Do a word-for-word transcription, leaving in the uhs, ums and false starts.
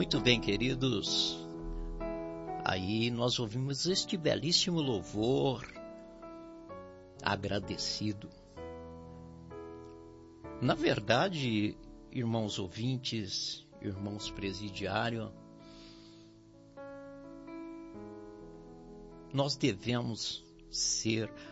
Muito bem, queridos. Aí nós ouvimos este belíssimo louvor, agradecido. Na verdade, irmãos ouvintes, irmãos presidiários, nós devemos ser